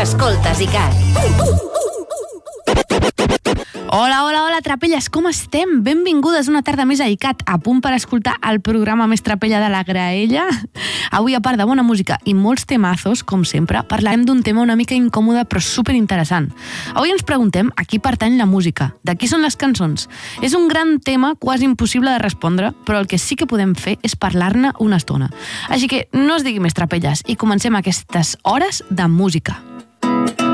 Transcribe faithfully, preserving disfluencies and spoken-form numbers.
Escoltes ICAT. Hola, hola, hola, trapelles, com estem? Benvingudes una tarda més a ICAT, a punt per escoltar el programa més trapella de la graella. Avui, a part de bona música i molts temazos, com sempre, parlarem d'un tema una mica incòmode però superinteressant. Avui ens preguntem a qui pertany la música, de qui són les cançons. És un gran tema quasi impossible de respondre, però el que sí que podem fer és parlar-ne una estona. Així que no es digui més trapelles i comencem aquestes hores de música.